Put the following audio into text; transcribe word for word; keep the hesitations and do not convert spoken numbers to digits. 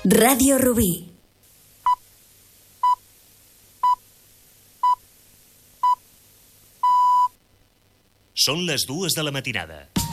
Ràdio Rubí. Són les dues de la matinada.